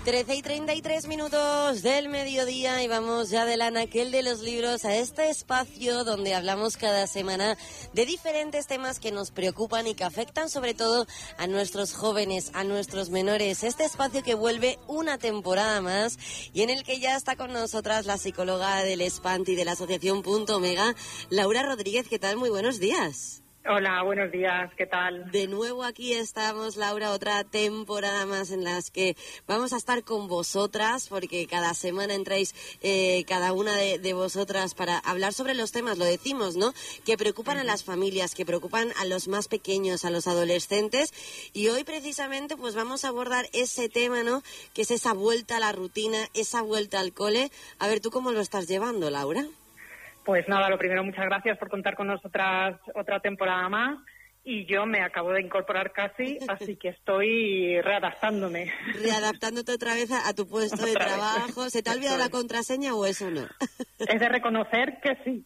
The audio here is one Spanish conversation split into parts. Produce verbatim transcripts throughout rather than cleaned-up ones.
trece y treinta y tres minutos del mediodía y vamos ya del anaquel de los libros a este espacio donde hablamos cada semana de diferentes temas que nos preocupan y que afectan sobre todo a nuestros jóvenes, a nuestros menores. Este espacio que vuelve una temporada más y en el que ya está con nosotras la psicóloga del Espanti de la asociación Punto Omega, Laura Rodríguez. ¿Qué tal? Muy buenos días. Hola, buenos días, ¿qué tal? De nuevo aquí estamos, Laura, otra temporada más en las que vamos a estar con vosotras, porque cada semana entráis eh, cada una de, de vosotras para hablar sobre los temas, lo decimos, ¿no?, que preocupan uh-huh. a las familias, que preocupan a los más pequeños, a los adolescentes, y hoy precisamente pues vamos a abordar ese tema, ¿no?, que es esa vuelta a la rutina, esa vuelta al cole. A ver, ¿tú cómo lo estás llevando, Laura? Pues nada, lo primero, muchas gracias por contar con nosotras otra temporada más. Y yo me acabo de incorporar casi, así que estoy readaptándome. Readaptándote otra vez a, a tu puesto de otra trabajo. Vez. ¿Se te ha olvidado Eso la es. contraseña o eso no? Es de reconocer que sí.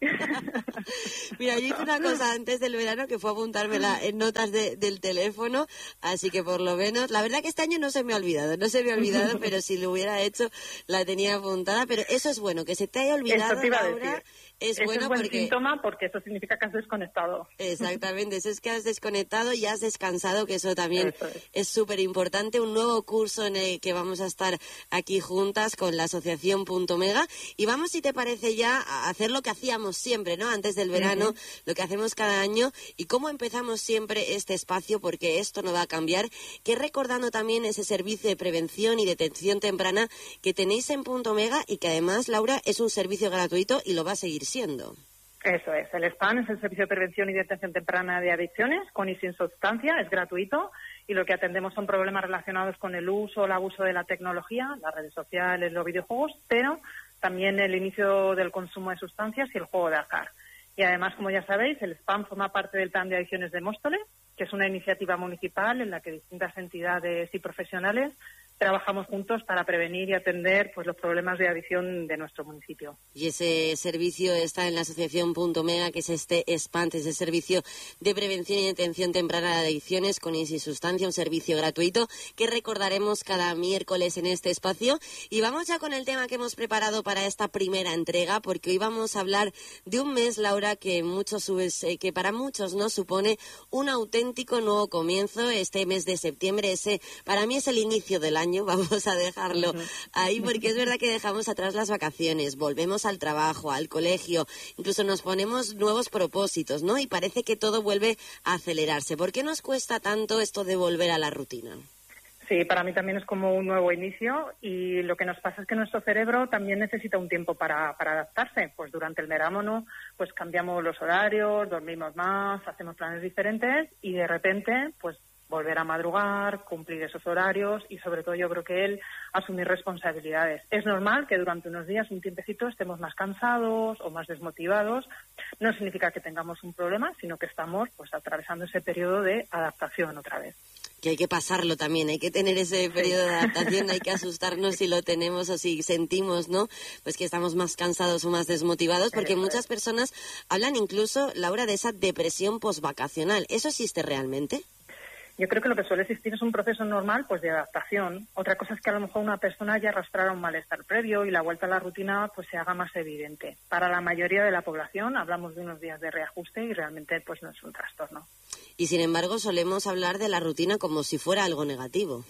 Mira, yo hice una cosa antes del verano que fue apuntármela en notas de, del teléfono, así que por lo menos, la verdad que este año no se me ha olvidado, no se me ha olvidado, pero si lo hubiera hecho la tenía apuntada, pero eso es bueno, que se te haya olvidado, eso te iba a Laura, decir. es eso bueno es buen porque... síntoma porque eso significa que has desconectado. Exactamente, eso es que has desconectado y has descansado, que eso también eso es súper importante. Un nuevo curso en el que vamos a estar aquí juntas con la asociación Punto Omega y vamos, si te parece, ya a hacer lo que hacíamos siempre, ¿no?, antes del verano, uh-huh. lo que hacemos cada año y cómo empezamos siempre este espacio, porque esto no va a cambiar, que recordando también ese servicio de prevención y detención temprana que tenéis en Punto Omega y que además, Laura, es un servicio gratuito y lo va a seguir siendo. Eso es, el SPAN es el Servicio de Prevención y Detención Temprana de Adicciones, con y sin sustancia, es gratuito y lo que atendemos son problemas relacionados con el uso o el abuso de la tecnología, las redes sociales, los videojuegos, pero también el inicio del consumo de sustancias y el juego de azar. Y además, como ya sabéis, el SPAN forma parte del Plan de Adicciones de Móstoles, que es una iniciativa municipal en la que distintas entidades y profesionales trabajamos juntos para prevenir y atender pues los problemas de adicción de nuestro municipio. Y ese servicio está en la asociación Punto Omega, que es este SPANT, ese servicio de prevención y detención temprana de adicciones con y sin sustancia, un servicio gratuito que recordaremos cada miércoles en este espacio. Y vamos ya con el tema que hemos preparado para esta primera entrega, porque hoy vamos a hablar de un mes, Laura, que muchos que para muchos no supone un auténtico nuevo comienzo. Este mes de septiembre, ese para mí es el inicio del año. Vamos a dejarlo uh-huh. ahí, porque es verdad que dejamos atrás las vacaciones, volvemos al trabajo, al colegio, incluso nos ponemos nuevos propósitos, ¿no? Y parece que todo vuelve a acelerarse. ¿Por qué nos cuesta tanto esto de volver a la rutina? Sí, para mí también es como un nuevo inicio y lo que nos pasa es que nuestro cerebro también necesita un tiempo para, para adaptarse. Pues durante el verano pues cambiamos los horarios, dormimos más, hacemos planes diferentes y de repente pues volver a madrugar, cumplir esos horarios y sobre todo yo creo que él asumir responsabilidades. Es normal que durante unos días, un tiempecito, estemos más cansados o más desmotivados. No significa que tengamos un problema, sino que estamos pues atravesando ese periodo de adaptación otra vez. Que hay que pasarlo también, hay que tener ese periodo de adaptación, hay que asustarnos si lo tenemos o si sentimos, ¿no?, pues que estamos más cansados o más desmotivados, porque muchas personas hablan incluso, Laura, de esa depresión posvacacional. ¿Eso existe realmente? Yo creo que lo que suele existir es un proceso normal pues de adaptación. Otra cosa es que a lo mejor una persona ya arrastrara un malestar previo y la vuelta a la rutina pues se haga más evidente. Para la mayoría de la población hablamos de unos días de reajuste y realmente pues no es un trastorno. Y sin embargo solemos hablar de la rutina como si fuera algo negativo.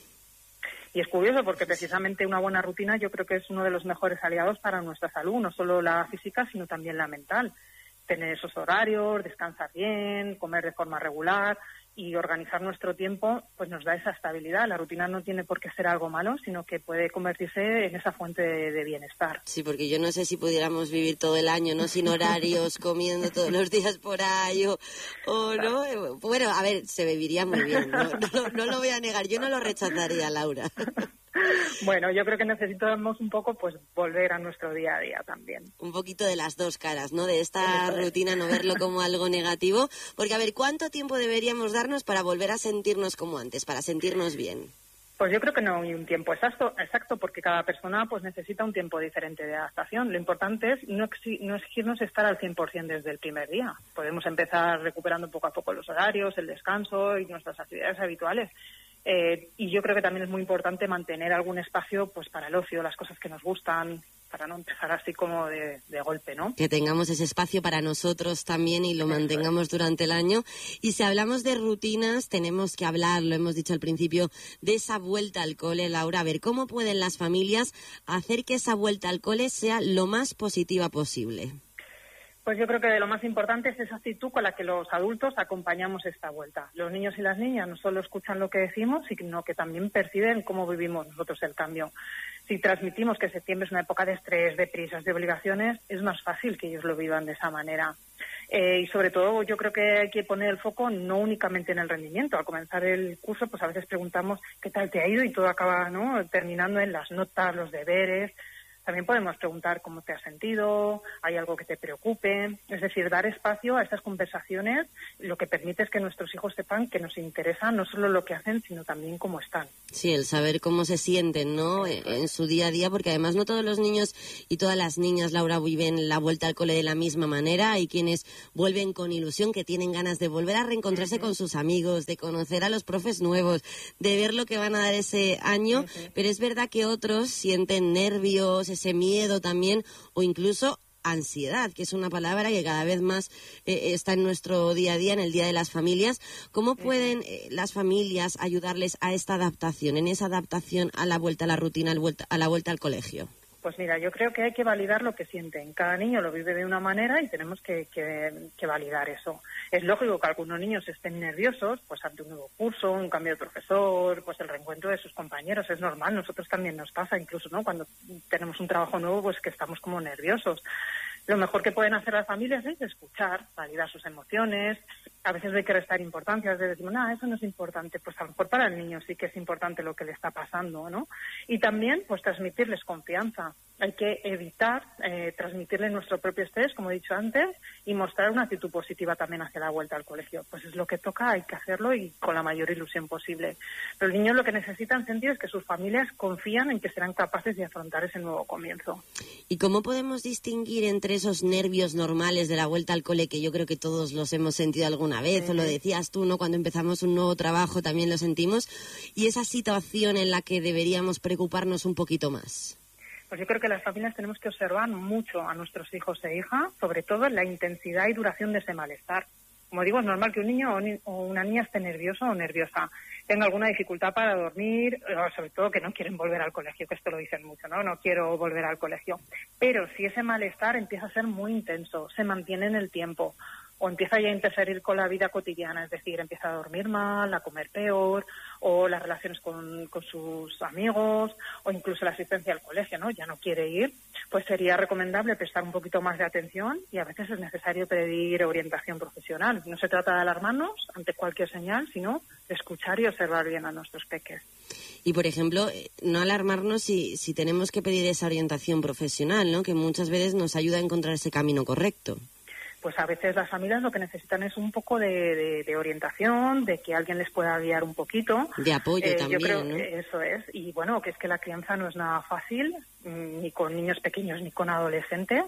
Y es curioso porque precisamente una buena rutina yo creo que es uno de los mejores aliados para nuestra salud, no solo la física sino también la mental. Tener esos horarios, descansar bien, comer de forma regular y organizar nuestro tiempo pues nos da esa estabilidad. La rutina no tiene por qué ser algo malo, sino que puede convertirse en esa fuente de, de bienestar. Sí, porque yo no sé si pudiéramos vivir todo el año, ¿no?, sin horarios, comiendo todos los días por ahí o, o no. Bueno, a ver, se viviría muy bien, ¿no? No, no lo voy a negar, yo no lo rechazaría, Laura. Bueno, yo creo que necesitamos un poco pues volver a nuestro día a día también. Un poquito de las dos caras, ¿no?, de esta rutina, no verlo como algo negativo. Porque, a ver, ¿cuánto tiempo deberíamos darnos para volver a sentirnos como antes, para sentirnos bien? Pues yo creo que no hay un tiempo exacto, exacto porque cada persona pues necesita un tiempo diferente de adaptación. Lo importante es no, exi- no exigirnos estar al cien por ciento desde el primer día. Podemos empezar recuperando poco a poco los horarios, el descanso y nuestras actividades habituales. Eh, y yo creo que también es muy importante mantener algún espacio pues para el ocio, las cosas que nos gustan, para no empezar así como de, de golpe, ¿no? Que tengamos ese espacio para nosotros también y lo mantengamos durante el año. Y si hablamos de rutinas, tenemos que hablar, lo hemos dicho al principio, de esa vuelta al cole, Laura. A ver, ¿cómo pueden las familias hacer que esa vuelta al cole sea lo más positiva posible? Pues yo creo que lo más importante es esa actitud con la que los adultos acompañamos esta vuelta. Los niños y las niñas no solo escuchan lo que decimos, sino que también perciben cómo vivimos nosotros el cambio. Si transmitimos que septiembre es una época de estrés, de prisas, de obligaciones, es más fácil que ellos lo vivan de esa manera. Eh, y sobre todo yo creo que hay que poner el foco no únicamente en el rendimiento. Al comenzar el curso, pues a veces preguntamos qué tal te ha ido y todo acaba, ¿no?, terminando en las notas, los deberes. También podemos preguntar cómo te has sentido, hay algo que te preocupe, es decir, dar espacio a estas conversaciones, lo que permite es que nuestros hijos sepan que nos interesa no solo lo que hacen, sino también cómo están. Sí, el saber cómo se sienten, ¿no?, en su día a día, porque además no todos los niños y todas las niñas, Laura, viven la vuelta al cole de la misma manera. Hay quienes vuelven con ilusión, que tienen ganas de volver a reencontrarse uh-huh. con sus amigos, de conocer a los profes nuevos, de ver lo que van a dar ese año, uh-huh. pero es verdad que otros sienten nervios, ese miedo también, o incluso ansiedad, que es una palabra que cada vez más eh, está en nuestro día a día, en el Día de las Familias. ¿Cómo pueden eh, las familias ayudarles a esta adaptación, en esa adaptación a la vuelta a la rutina, a la vuelta, a la vuelta al colegio? Pues mira, yo creo que hay que validar lo que sienten. Cada niño lo vive de una manera y tenemos que, que, que validar eso. Es lógico que algunos niños estén nerviosos, pues ante un nuevo curso, un cambio de profesor, pues el reencuentro de sus compañeros. Es normal, nosotros también nos pasa, incluso, ¿no?, cuando tenemos un trabajo nuevo, pues que estamos como nerviosos. Lo mejor que pueden hacer las familias es escuchar, validar sus emociones. A veces hay que restar importancia, es decir, no, eso no es importante. Pues a lo mejor para el niño sí que es importante lo que le está pasando, ¿no? Y también, pues transmitirles confianza. Hay que evitar eh, transmitirles nuestro propio estrés, como he dicho antes, y mostrar una actitud positiva también hacia la vuelta al colegio. Pues es lo que toca, hay que hacerlo y con la mayor ilusión posible. Los niños lo que necesitan sentir es que sus familias confían en que serán capaces de afrontar ese nuevo comienzo. ¿Y cómo podemos distinguir entre esos nervios normales de la vuelta al cole, que yo creo que todos los hemos sentido alguna vez, sí, o lo decías tú, ¿no?, cuando empezamos un nuevo trabajo también lo sentimos, y esa situación en la que deberíamos preocuparnos un poquito más? Pues yo creo que las familias tenemos que observar mucho a nuestros hijos e hijas, sobre todo la intensidad y duración de ese malestar. Como digo, es normal que un niño o una niña esté nervioso o nerviosa, tenga alguna dificultad para dormir, o sobre todo que no quieren volver al colegio, que esto lo dicen mucho, ¿no? No quiero volver al colegio. Pero si ese malestar empieza a ser muy intenso, se mantiene en el tiempo, o empieza ya a interferir con la vida cotidiana, es decir, empieza a dormir mal, a comer peor, o las relaciones con, con sus amigos, o incluso la asistencia al colegio, ¿no?, ya no quiere ir, pues sería recomendable prestar un poquito más de atención y a veces es necesario pedir orientación profesional. No se trata de alarmarnos ante cualquier señal, sino de escuchar y observar bien a nuestros peques. Y, por ejemplo, no alarmarnos si, si tenemos que pedir esa orientación profesional, ¿no?, que muchas veces nos ayuda a encontrar ese camino correcto. Pues a veces las familias lo que necesitan es un poco de, de, de orientación, de que alguien les pueda guiar un poquito. De apoyo eh, también, yo creo ¿no? que eso es. Y bueno, que es que la crianza no es nada fácil, ni con niños pequeños ni con adolescentes.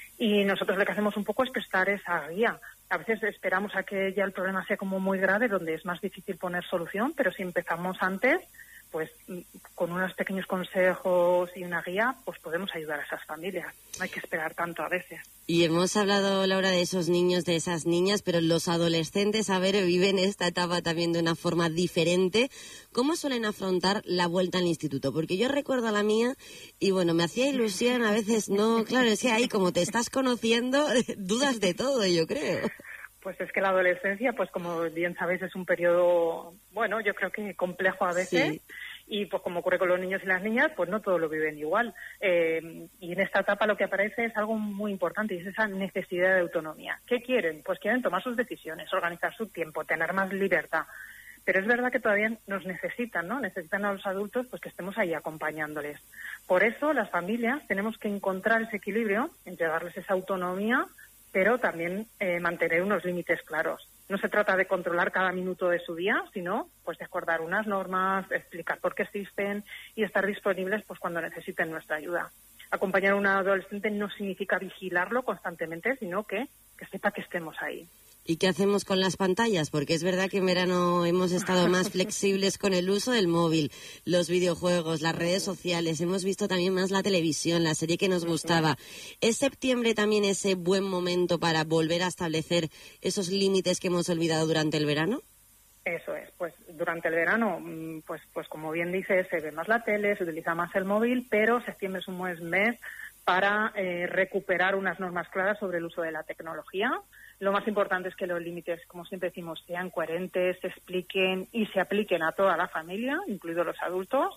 Y nosotros lo que hacemos un poco es prestar esa guía. A veces esperamos a que ya el problema sea como muy grave, donde es más difícil poner solución, pero si empezamos antes, pues con unos pequeños consejos y una guía, pues podemos ayudar a esas familias. No hay que esperar tanto a veces. Y hemos hablado, Laura, de esos niños, de esas niñas, pero los adolescentes, a ver, viven esta etapa también de una forma diferente. ¿Cómo suelen afrontar la vuelta al instituto? Porque yo recuerdo a la mía y, bueno, me hacía ilusión, a veces no. Claro, es que ahí, como te estás conociendo, dudas de todo, yo creo. Pues es que la adolescencia, pues como bien sabéis, es un periodo, bueno, yo creo que complejo a veces. Sí. Y pues como ocurre con los niños y las niñas, pues no todos lo viven igual. Eh, y en esta etapa lo que aparece es algo muy importante y es esa necesidad de autonomía. ¿Qué quieren? Pues quieren tomar sus decisiones, organizar su tiempo, tener más libertad. Pero es verdad que todavía nos necesitan, ¿no? Necesitan a los adultos pues que estemos ahí acompañándoles. Por eso las familias tenemos que encontrar ese equilibrio entre darles esa autonomía, pero también eh, mantener unos límites claros. No se trata de controlar cada minuto de su día, sino pues de acordar unas normas, explicar por qué existen y estar disponibles pues cuando necesiten nuestra ayuda. Acompañar a un adolescente no significa vigilarlo constantemente, sino que, que sepa que estemos ahí. ¿Y qué hacemos con las pantallas? Porque es verdad que en verano hemos estado más flexibles con el uso del móvil, los videojuegos, las redes sociales, hemos visto también más la televisión, la serie que nos gustaba. ¿Es septiembre también ese buen momento para volver a establecer esos límites que hemos olvidado durante el verano? Eso es, pues durante el verano, pues pues como bien dices, se ve más la tele, se utiliza más el móvil, pero septiembre es un buen mes para eh, recuperar unas normas claras sobre el uso de la tecnología. Lo más importante es que los límites, como siempre decimos, sean coherentes, se expliquen y se apliquen a toda la familia, incluidos los adultos.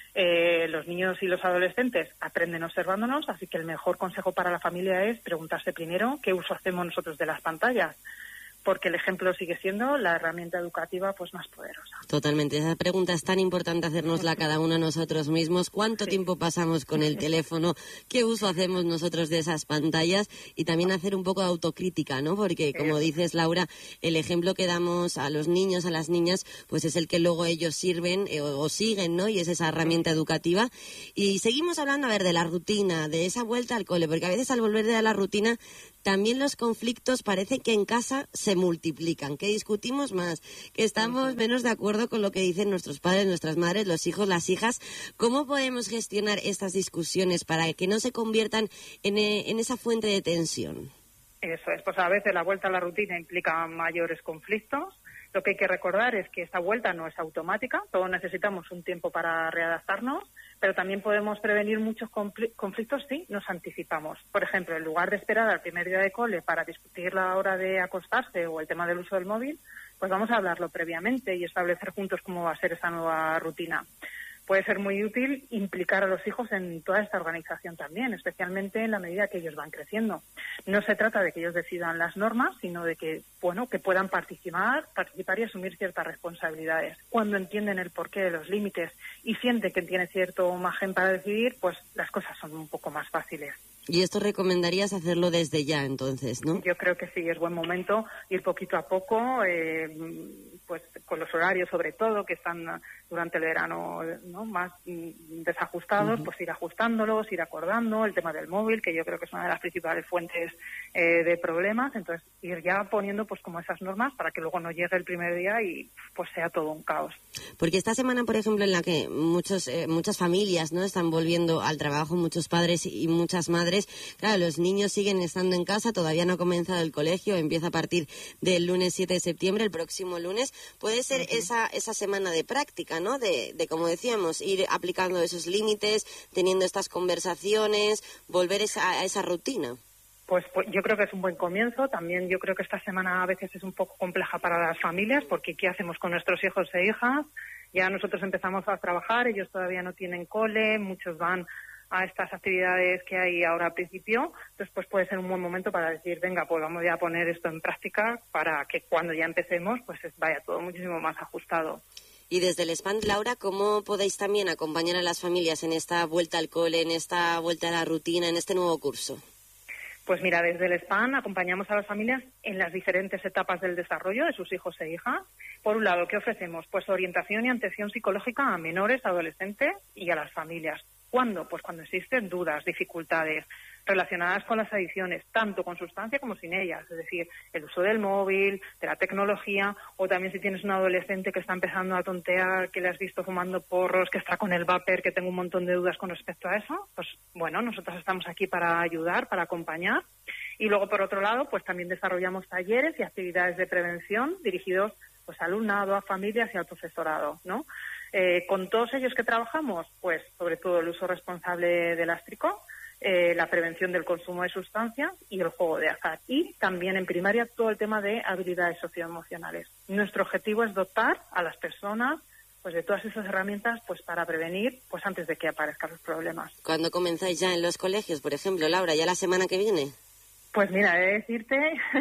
Eh, los niños y los adolescentes aprenden observándonos, así que el mejor consejo para la familia es preguntarse primero qué uso hacemos nosotros de las pantallas, porque el ejemplo sigue siendo la herramienta educativa pues más poderosa. Totalmente. Esa pregunta es tan importante hacérnosla cada uno nosotros mismos. ¿Cuánto sí. tiempo pasamos con el teléfono? ¿Qué uso hacemos nosotros de esas pantallas? Y también hacer un poco de autocrítica, ¿no? Porque, como dices, Laura, el ejemplo que damos a los niños, a las niñas, pues es el que luego ellos sirven eh, o, o siguen, ¿no? Y es esa herramienta educativa. Y seguimos hablando, a ver, de la rutina, de esa vuelta al cole, porque a veces al volver de la rutina también los conflictos parece que en casa se multiplican, que discutimos más, que estamos menos de acuerdo con lo que dicen nuestros padres, nuestras madres, los hijos, las hijas. ¿Cómo podemos gestionar estas discusiones para que no se conviertan en, en esa fuente de tensión? Eso es, pues a veces la vuelta a la rutina implica mayores conflictos. Lo que hay que recordar es que esta vuelta no es automática, todos necesitamos un tiempo para readaptarnos, pero también podemos prevenir muchos conflictos si nos anticipamos. Por ejemplo, en lugar de esperar al primer día de cole para discutir la hora de acostarse o el tema del uso del móvil, pues vamos a hablarlo previamente y establecer juntos cómo va a ser esa nueva rutina. Puede ser muy útil implicar a los hijos en toda esta organización también, especialmente en la medida que ellos van creciendo. No se trata de que ellos decidan las normas, sino de que, bueno, que puedan participar, participar y asumir ciertas responsabilidades. Cuando entienden el porqué de los límites y sienten que tienen cierto margen para decidir, pues las cosas son un poco más fáciles. Y esto recomendarías hacerlo desde ya, entonces, ¿no? Yo creo que sí, es buen momento ir poquito a poco, eh, pues con los horarios sobre todo, que están durante el verano, ¿no?, más desajustados, uh-huh. pues ir ajustándolos, ir acordando el tema del móvil, que yo creo que es una de las principales fuentes eh, de problemas. Entonces, ir ya poniendo pues como esas normas para que luego no llegue el primer día y pues sea todo un caos. Porque esta semana, por ejemplo, en la que muchos eh, muchas familias, ¿no?, están volviendo al trabajo, muchos padres y muchas madres, claro, los niños siguen estando en casa, todavía no ha comenzado el colegio, empieza a partir del lunes siete de septiembre, el próximo lunes. Puede ser uh-huh. esa esa semana de práctica, ¿no?, de, de, como decíamos, ir aplicando esos límites, teniendo estas conversaciones, volver esa, a esa rutina. Pues, pues yo creo que es un buen comienzo. También yo creo que esta semana a veces es un poco compleja para las familias, porque ¿qué hacemos con nuestros hijos e hijas? Ya nosotros empezamos a trabajar, ellos todavía no tienen cole, muchos van a estas actividades que hay ahora al principio, entonces pues puede ser un buen momento para decir, venga, pues vamos ya a poner esto en práctica para que cuando ya empecemos pues vaya todo muchísimo más ajustado. Y desde el SPAN, Laura, ¿cómo podéis también acompañar a las familias en esta vuelta al cole, en esta vuelta a la rutina, en este nuevo curso? Pues mira, desde el SPAN acompañamos a las familias en las diferentes etapas del desarrollo de sus hijos e hijas. Por un lado, ¿qué ofrecemos? Pues orientación y atención psicológica a menores, adolescentes y a las familias. ¿Cuándo? Pues cuando existen dudas, dificultades relacionadas con las adicciones, tanto con sustancia como sin ellas, es decir, el uso del móvil, de la tecnología, o también si tienes un adolescente que está empezando a tontear, que le has visto fumando porros, que está con el vapor, que tengo un montón de dudas con respecto a eso, pues bueno, nosotros estamos aquí para ayudar, para acompañar. Y luego, por otro lado, pues también desarrollamos talleres y actividades de prevención dirigidos pues a alumnado, a familias y al profesorado, ¿no? Eh, con todos ellos que trabajamos, pues sobre todo el uso responsable del elástrico, eh, la prevención del consumo de sustancias y el juego de azar. Y también en primaria todo el tema de habilidades socioemocionales. Nuestro objetivo es dotar a las personas pues de todas esas herramientas pues para prevenir pues antes de que aparezcan los problemas. ¿Cuándo comenzáis ya en los colegios, por ejemplo, Laura? ¿Ya la semana que viene? Pues mira, he de decirte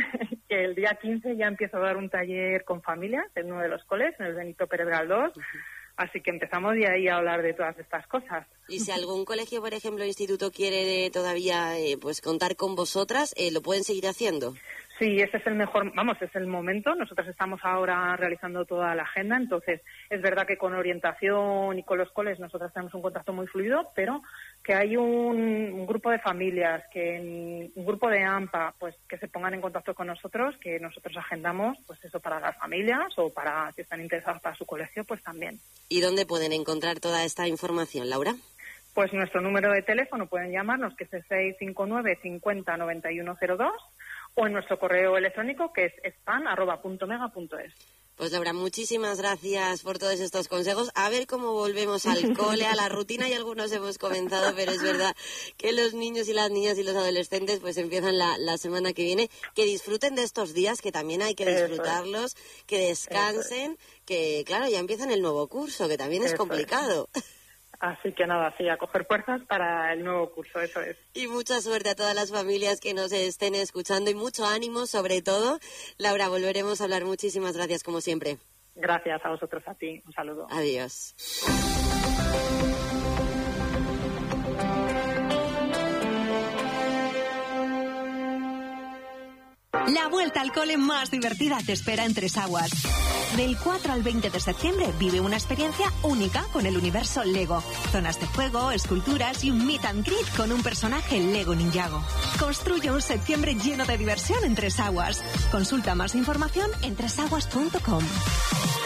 que el día quince ya empiezo a dar un taller con familias en uno de los coles, en el Benito Pérez Galdós. Uh-huh. Así que empezamos de ahí a hablar de todas estas cosas. Y si algún colegio, por ejemplo, instituto quiere todavía eh, pues contar con vosotras, eh, ¿lo pueden seguir haciendo? Sí, ese es el mejor, vamos, es el momento. Nosotros estamos ahora realizando toda la agenda, entonces es verdad que con orientación y con los coles nosotros tenemos un contacto muy fluido, pero que hay un, un grupo de familias, que en, un grupo de AMPA, pues que se pongan en contacto con nosotros, que nosotros agendamos, pues eso para las familias o para si están interesados para su colegio, pues también. ¿Y dónde pueden encontrar toda esta información, Laura? Pues nuestro número de teléfono pueden llamarnos, que es el seis cinco nueve cincuenta noventa y uno cero dos, o en nuestro correo electrónico, que es span arroba punto mega punto es. Pues Laura, muchísimas gracias por todos estos consejos. A ver cómo volvemos al cole, a la rutina, y algunos hemos comenzado, pero es verdad que los niños y las niñas y los adolescentes pues empiezan la, la semana que viene. Que disfruten de estos días, que también hay que disfrutarlos, que descansen, que claro, ya empiezan el nuevo curso, que también es complicado. Así que nada, sí, a coger fuerzas para el nuevo curso, eso es. Y mucha suerte a todas las familias que nos estén escuchando y mucho ánimo, sobre todo. Laura, volveremos a hablar. Muchísimas gracias, como siempre. Gracias a vosotros, a ti. Un saludo. Adiós. La vuelta al cole más divertida te espera en Tres Aguas. Del cuatro al veinte de septiembre vive una experiencia única con el universo Lego. Zonas de juego, esculturas y un meet and greet con un personaje Lego Ninjago. Construye un septiembre lleno de diversión en Tres Aguas. Consulta más información en tres aguas punto com.